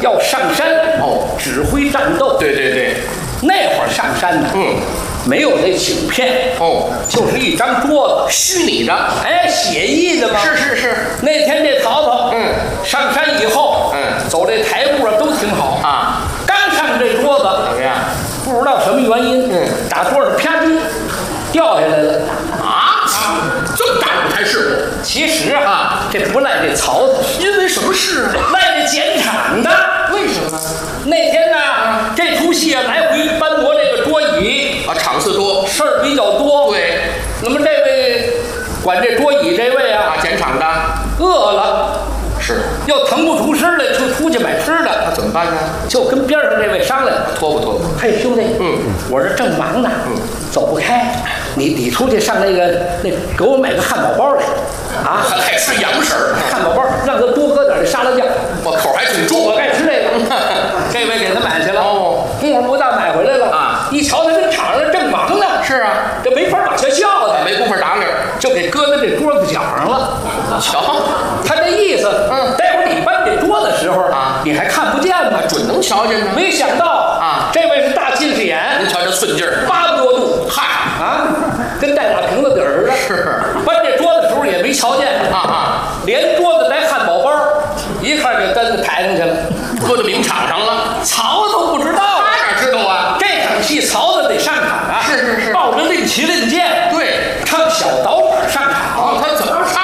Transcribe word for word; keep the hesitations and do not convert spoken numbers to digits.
要上山哦， 指挥战斗。 对对对， 那会儿上山呢， 嗯， 没有那请片， 哦， 就是一张桌子， 虚拟的， 哎，写意的嘛。 是是是， 那天这曹操， 嗯， 上山以后， 嗯， 走这台步啊都挺好啊。 刚上这桌子， 怎么样？ 不知道什么原因， 嗯， 打桌上啪叽掉下来了。 啊，这么大舞台事故？ 其实啊，这不赖这曹操， 因为什么事啊？ 赖这剪场的。 为什么呢？ 那天呢，这出戏啊，来回搬挪这个桌椅啊，场次多， 事儿比较多。 对， 那么这位管这桌椅这位啊， 啊，剪场的饿了， 是要腾不出身来，就出去买吃的。 那怎么办呢？ 就跟边上这位商量， 拖不拖不？ 嘿，兄弟， 嗯， 我这正忙呢， 嗯， 走不开，你你出去上那个那给我买个汉堡包来，啊， 还还吃洋食儿， 汉堡包让他多搁点这沙拉酱， 我口还挺我重。 爱吃这个。这位给他买去了， 哦， 功夫不大买回来了啊， 一瞧他这场上正忙呢， 是啊， 这没法往下笑的， 没工夫打理儿。 就给搁在这桌子角上了。 瞧， 他这意思， 嗯， 待会儿你搬这桌子时候啊， 你还看不见吗？ 准能瞧见呢。 没想到啊， 这位是大近视眼， 您瞧这寸劲儿， 八十多度， 嗨， 啊，跟带把瓶子底儿似的。 是搬这桌子的时候也没瞧见啊啊， 连桌子带汉堡包一块儿给担子抬上去了。 搁到明场上了。 曹操不知道， 他哪知道啊？ 这场戏曹操得上场啊， 是是是抱着令旗令箭，